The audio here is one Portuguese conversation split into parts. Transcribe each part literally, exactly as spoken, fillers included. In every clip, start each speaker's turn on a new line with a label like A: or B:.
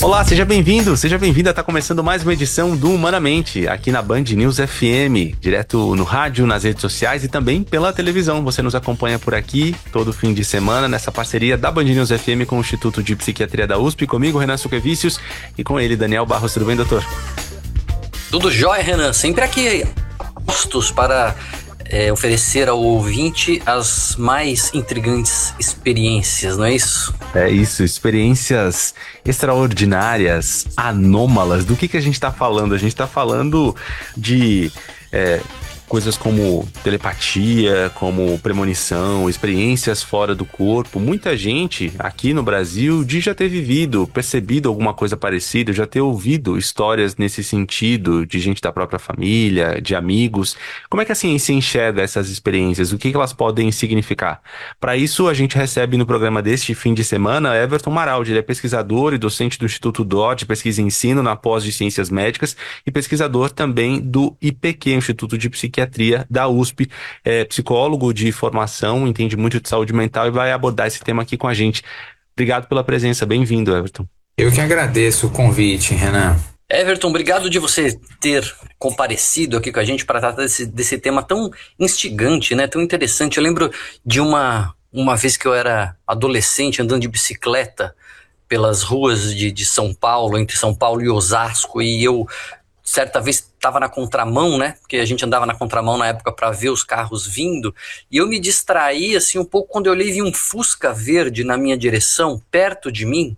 A: Olá, seja bem-vindo, seja bem-vinda. Está começando mais uma edição do Humanamente, aqui na Band News F M, direto no rádio, nas redes sociais e também pela televisão. Você nos acompanha por aqui todo fim de semana nessa parceria da Band News F M com o Instituto de Psiquiatria da U S P, comigo, Renan Suquevicius, e com ele, Daniel Barros. Tudo bem, doutor?
B: Tudo jóia, Renan. Sempre aqui postos para é, oferecer ao ouvinte as mais intrigantes experiências, não é isso?
A: É isso, experiências extraordinárias, anômalas. Do que, que a gente está falando? A gente está falando de é, coisas como telepatia, como premonição, experiências fora do corpo. Muita gente aqui no Brasil diz já ter vivido, percebido alguma coisa parecida, já ter ouvido histórias nesse sentido, de gente da própria família, de amigos. Como é que a ciência enxerga essas experiências? O que, que elas podem significar? Para isso, a gente recebe no programa deste fim de semana Everton Maraldi. Ele é pesquisador e docente do Instituto D O T, pesquisa e ensino na pós de Ciências Médicas e pesquisador também do I P Q, Instituto de Psiquiatria da U S P, é psicólogo de formação, entende muito de saúde mental e vai abordar esse tema aqui com a gente. Obrigado pela presença, bem-vindo, Everton.
C: Eu que agradeço o convite, Renan.
B: Everton, obrigado de você ter comparecido aqui com a gente para tratar desse, desse tema tão instigante, né? Tão interessante. Eu lembro de uma, uma vez que eu era adolescente andando de bicicleta pelas ruas de, de São Paulo, entre São Paulo e Osasco, e eu certa vez estava na contramão, né? Porque a gente andava na contramão na época para ver os carros vindo. E eu me distraí assim um pouco quando eu olhei e vi um Fusca verde na minha direção, perto de mim.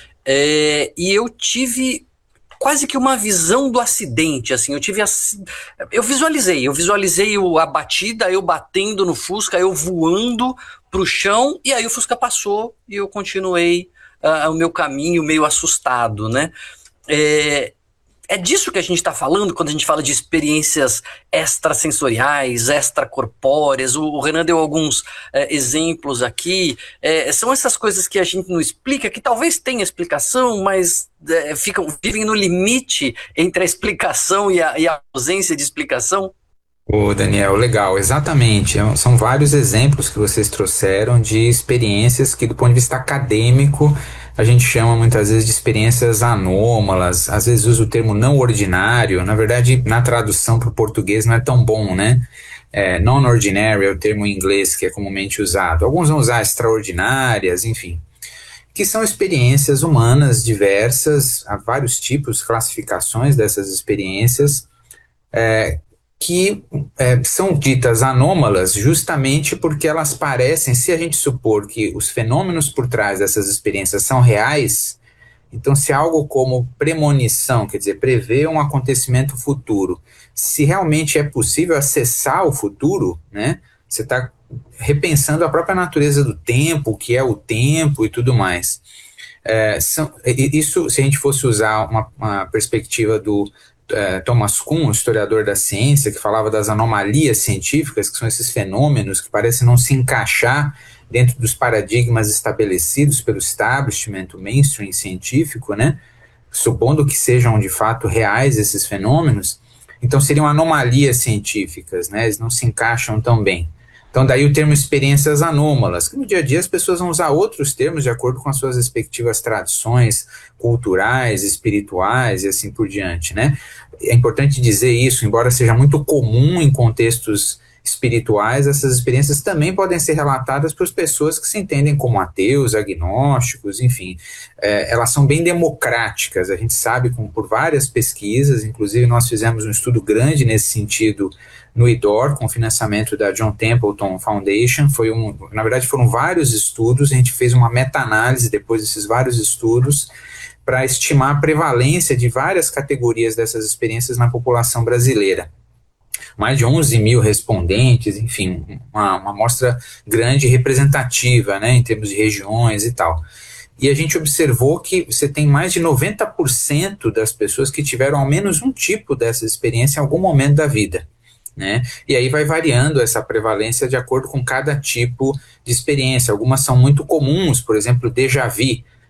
B: É, e eu tive quase que uma visão do acidente, assim. Eu tive, eu visualizei, eu visualizei a batida, eu batendo no Fusca, eu voando pro chão. E aí o Fusca passou e eu continuei uh, o meu caminho meio assustado, né? É, É disso que a gente está falando quando a gente fala de experiências extrasensoriais, extracorpóreas. O, o Renan deu alguns é, exemplos aqui. É, são essas coisas que a gente não explica, que talvez tenha explicação, mas é, ficam, vivem no limite entre a explicação e a, e a ausência de explicação.
C: Ô Daniel, legal, exatamente. São vários exemplos que vocês trouxeram de experiências que, do ponto de vista acadêmico, a gente chama muitas vezes de experiências anômalas, às vezes usa o termo não ordinário. Na verdade, na tradução para o português não é tão bom, né? É, non-ordinary é o termo em inglês que é comumente usado. Alguns vão usar extraordinárias, enfim. Que são experiências humanas diversas, há vários tipos, classificações dessas experiências, é, que é, são ditas anômalas justamente porque elas parecem, se a gente supor que os fenômenos por trás dessas experiências são reais, então se algo como premonição, quer dizer, prever um acontecimento futuro, se realmente é possível acessar o futuro, né, você está repensando a própria natureza do tempo, o que é o tempo e tudo mais. É, são, isso, se a gente fosse usar uma, uma perspectiva do Uh, Thomas Kuhn, historiador da ciência, que falava das anomalias científicas, que são esses fenômenos que parecem não se encaixar dentro dos paradigmas estabelecidos pelo establishment, o mainstream científico, né? Supondo que sejam de fato reais esses fenômenos, então seriam anomalias científicas, né? Eles não se encaixam tão bem. Então daí o termo experiências anômalas, que no dia a dia as pessoas vão usar outros termos de acordo com as suas respectivas tradições culturais, espirituais e assim por diante, né? É importante dizer isso, embora seja muito comum em contextos espirituais, essas experiências também podem ser relatadas por pessoas que se entendem como ateus, agnósticos, enfim. É, elas são bem democráticas, a gente sabe com, por várias pesquisas, inclusive nós fizemos um estudo grande nesse sentido no I D O R, com financiamento da John Templeton Foundation. Foi um, na verdade foram vários estudos, a gente fez uma meta-análise depois desses vários estudos para estimar a prevalência de várias categorias dessas experiências na população brasileira. Mais de onze mil respondentes, enfim, uma, uma amostra grande e representativa, né, em termos de regiões e tal. E a gente observou que você tem mais de noventa por cento das pessoas que tiveram ao menos um tipo dessa experiência em algum momento da vida, né? E aí vai variando essa prevalência de acordo com cada tipo de experiência. Algumas são muito comuns, por exemplo, déjà vu,